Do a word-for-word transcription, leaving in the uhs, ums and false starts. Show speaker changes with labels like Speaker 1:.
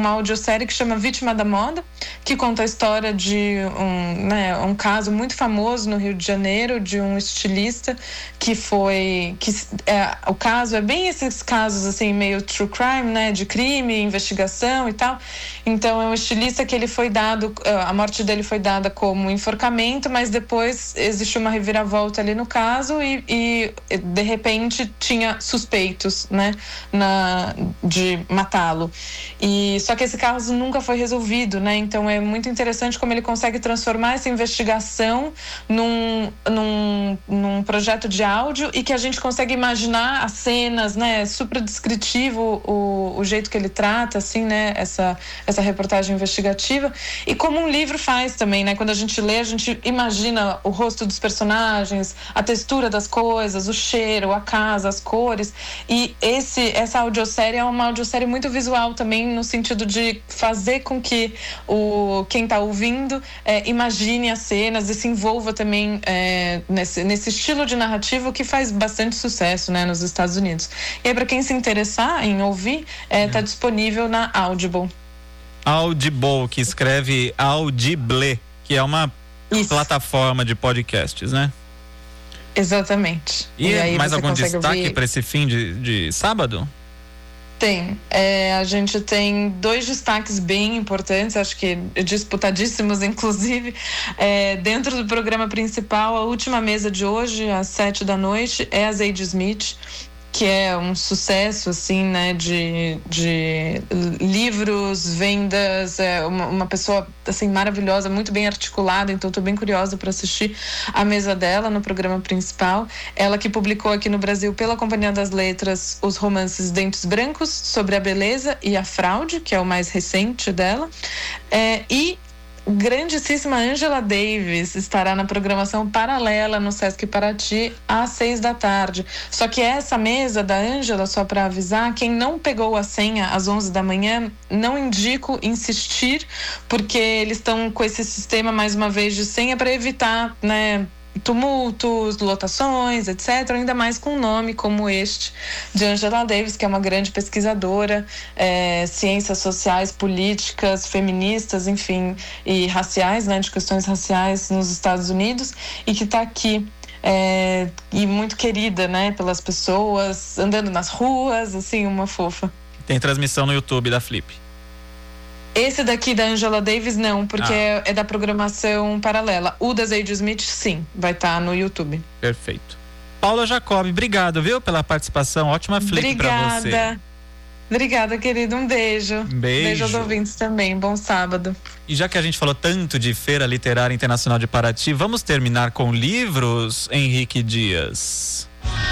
Speaker 1: uma audiosérie que chama Vítima da Moda, que conta a história de um, né, um caso muito famoso no Rio de Janeiro, de um estilista que foi... Que, é, o caso é bem esses casos, assim, meio true crime, né, de crime, investigação e tal. Então, é um estilista que ele foi dado... A morte dele foi dada como enforcamento, mas depois existiu uma reviravolta ali no caso e, e de repente, tinha suspeitos, né, na, de matá-lo. E, só que esse caso nunca foi resolvido, né? Então é muito interessante como ele consegue transformar essa investigação num, num, num projeto de áudio e que a gente consegue imaginar as cenas, né? Super descritivo o, o jeito que ele trata, assim, né? Essa, essa reportagem investigativa. E como um livro faz também, né? Quando a gente lê, a gente imagina o rosto dos personagens, a textura das coisas, o cheiro, a casa, as cores. E esse, essa audiosérie é uma audiosérie muito visual também, no sentido de fazer com que o, quem está ouvindo é, imagine as cenas e se envolva também é, nesse, nesse estilo de narrativa que faz bastante sucesso, né, nos Estados Unidos. E aí, para quem se interessar em ouvir, está é, disponível na Audible.
Speaker 2: Audible, que escreve Audible, que é uma Isso. plataforma de podcasts, né?
Speaker 1: Exatamente.
Speaker 2: E, e aí mais algum destaque para esse fim de, de sábado?
Speaker 1: Tem. É, a gente tem dois destaques bem importantes, acho que disputadíssimos, inclusive. É, dentro do programa principal, a última mesa de hoje, às sete da noite, é a Zadie Smith, que é um sucesso, assim, né, de, de livros, vendas, é uma, uma pessoa, assim, maravilhosa, muito bem articulada, então estou bem curiosa para assistir a mesa dela no programa principal. Ela que publicou aqui no Brasil, pela Companhia das Letras, os romances Dentes Brancos, Sobre a Beleza e a Fraude, que é o mais recente dela, é, e grandíssima Angela Davis estará na programação paralela no Sesc Paraty às seis da tarde. Só que essa mesa da Angela, só para avisar, quem não pegou a senha às onze da manhã, não indico insistir, porque eles estão com esse sistema, mais uma vez, de senha para evitar, né, tumultos, lotações, etcétera. Ainda mais com um nome como este de Angela Davis, que é uma grande pesquisadora, é, ciências sociais, políticas, feministas, enfim, e raciais, né, de questões raciais nos Estados Unidos, e que está aqui é, e muito querida, né, pelas pessoas, andando nas ruas, assim, uma fofa.
Speaker 2: Tem transmissão no YouTube da Flip.
Speaker 1: Esse daqui da Angela Davis não, porque ah. é da programação paralela. O da Zadie Smith, sim, vai estar tá no YouTube.
Speaker 2: Perfeito. Paula Jacob, obrigado, viu, pela participação. Ótima Flip pra você.
Speaker 1: Obrigada. Obrigada, querido. Um beijo.
Speaker 2: Um beijo.
Speaker 1: Beijo aos ouvintes também. Bom sábado.
Speaker 2: E já que a gente falou tanto de Feira Literária Internacional de Paraty, vamos terminar com livros, Henrique Dias.